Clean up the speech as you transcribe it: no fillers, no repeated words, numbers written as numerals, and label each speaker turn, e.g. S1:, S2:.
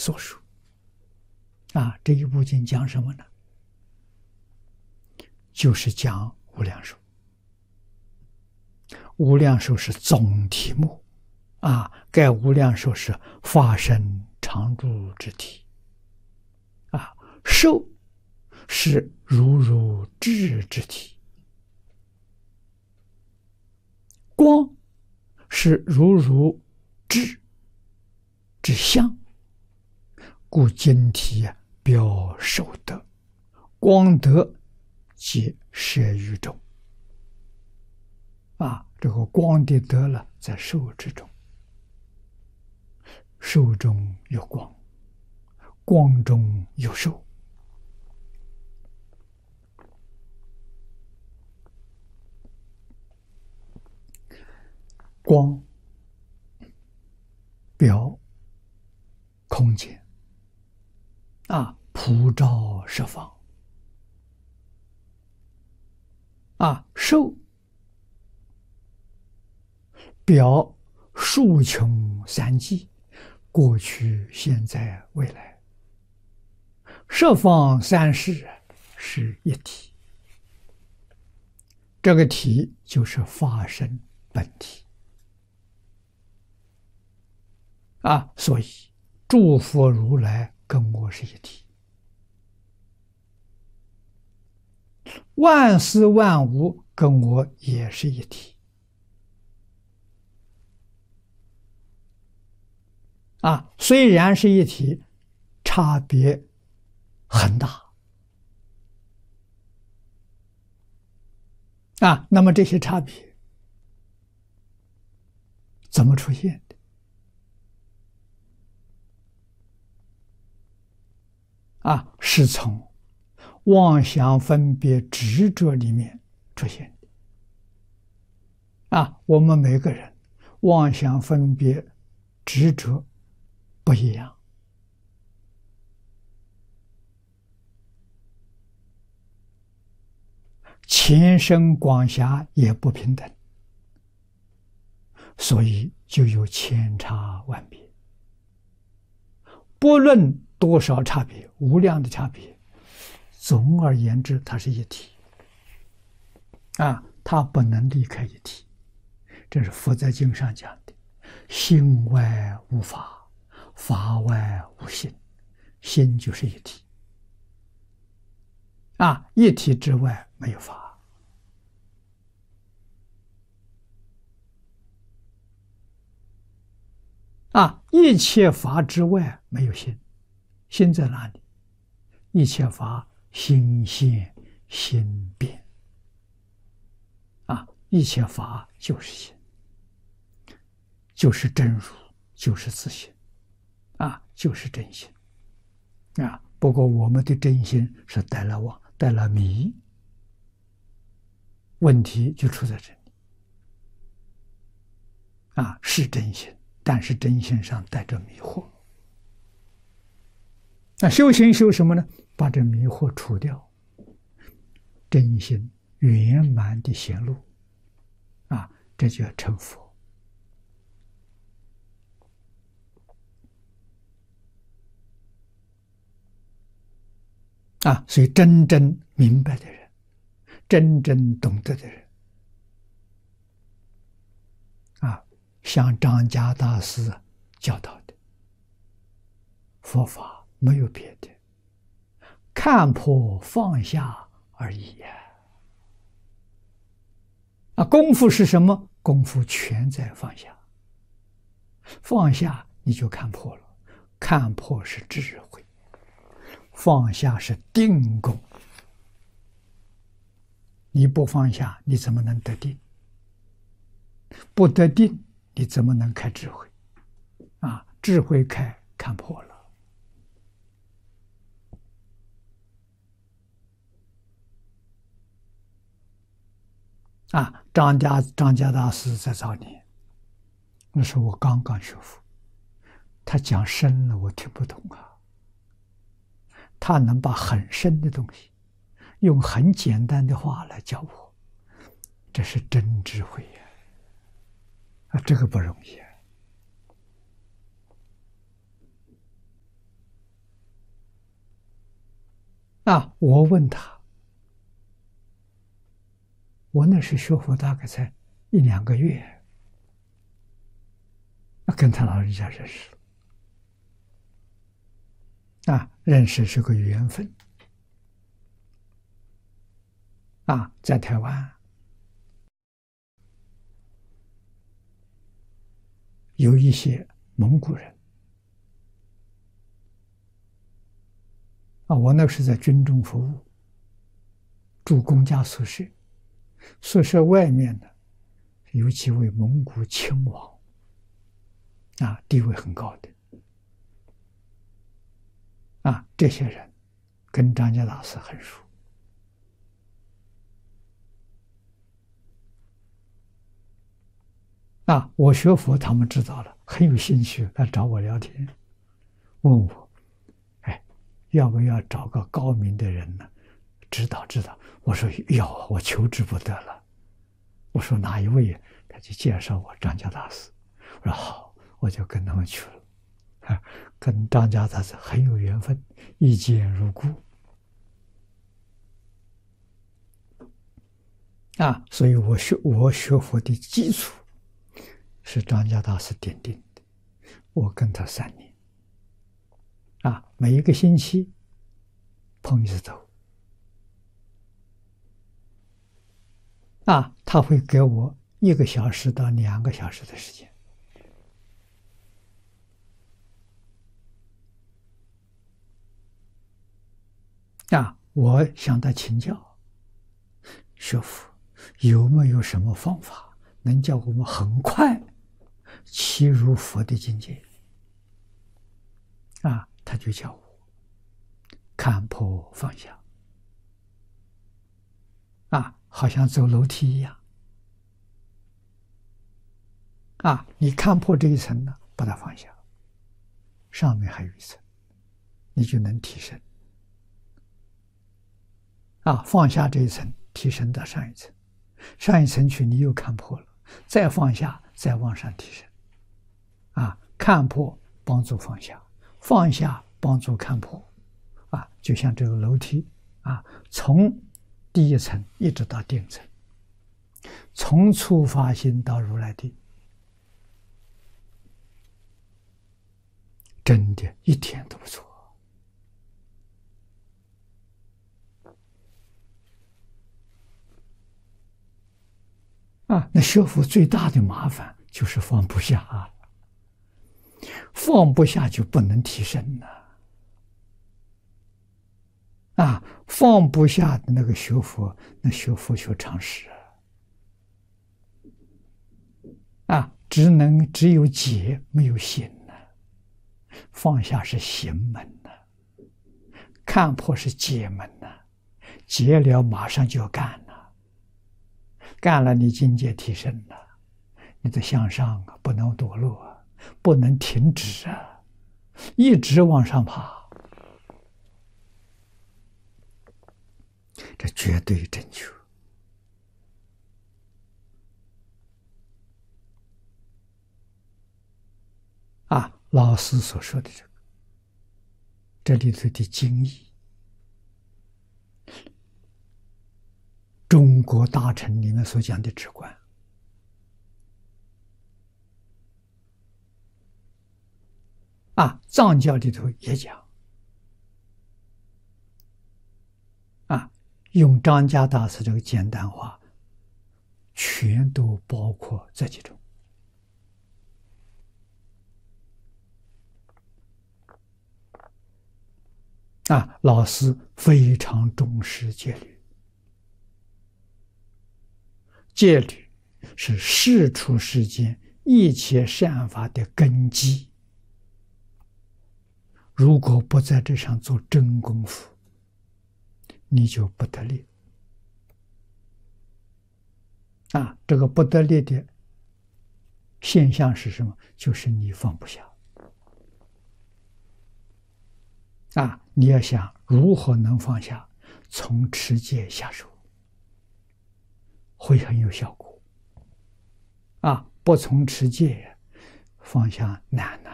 S1: 所述。这一部经讲什么呢？就是讲无量寿。无量寿是总题目该无量寿是法身常住之体寿是如如智之体，光是如如智之相，故经题表寿德，光德皆摄于中这个光的德了，在寿之中，寿中有光，光中有寿。光表空间普照十方寿表数穷三际，过去、现在、未来，十方三世是一体。这个体就是法身本体所以诸佛如来跟我是一体，万事万物跟我也是一体虽然是一体，差别很大那么这些差别怎么出现的是从妄想分别执着里面出现的我们每个人妄想分别执着不一样前生广狭也不平等，所以就有千差万别。不论多少差别，无量的差别，总而言之它是一体它不能离开一体。这是佛在经上讲的，心外无法，法外无心，心就是一体一体之外没有法一切法之外没有心，心在哪里？一切法心现心变一切法就是心，就是真如，就是自性就是真心不过我们的真心是带了妄，带了迷，问题就出在这里是真心，但是真心上带着迷惑修行修什么呢？把这迷惑除掉，真心圆满的显露这就要成佛所以真正明白的人，真正懂得的人像张家大师教导的佛法没有别的，看破放下而已功夫是什么？功夫全在放下，放下你就看破了，看破是智慧，放下是定功。你不放下，你怎么能得定？不得定，你怎么能开智慧智慧开，看破了张家大师在早年，那时候我刚刚学佛，他讲深了我听不懂他能把很深的东西用很简单的话来教我，这是真智慧这个不容易我问他，我那时学佛大概才1、2个月，跟他老人家认识了，认识是个缘分，在台湾有一些蒙古人，我那时在军中服务，住公家宿舍，宿舍外面呢有几位蒙古亲王，地位很高的，这些人跟张家大师很熟，我学佛他们知道了，很有兴趣来找我聊天，问我，要不要找个高明的人呢？指导。我说要，我求之不得了。我说哪一位？他就介绍我张家大师。我说好，我就跟他们去了。跟张家大师很有缘分，一见如故。所以我学佛的基础是张家大师奠定的。我跟他3年。每一个星期碰一次头，他会给我1个小时到2个小时的时间，我向他请教，学佛有没有什么方法能叫我们很快契入佛的境界？他就叫我看破放下，好像走楼梯一样，你看破这一层呢，把它放下，上面还有一层，你就能提升，放下这一层，提升到上一层，上一层去你又看破了，再放下，再往上提升，看破帮助放下，放下帮助看破，就像这个楼梯，从第一层一直到顶层，从初发心到如来地，真的一点都不错。那学佛最大的麻烦就是放不下，放不下就不能提升了。放不下的那个学佛，那学佛学常识只有解没有行放下是行门看破是解门解了马上就要干了，干了你境界提升了，你得向上不能堕落不能停止一直往上爬，这绝对正确。老师所说的这里头的经义，中国大乘里面所讲的止观，藏教里头也讲，用张家大师这个简单化，全都包括这几种。老师非常重视戒律，戒律是世出世间一切善法的根基，如果不在这上做真功夫，你就不得力。这个不得力的现象是什么？就是你放不下。你要想如何能放下，从持戒下手，会很有效果。不从持戒，放下难了。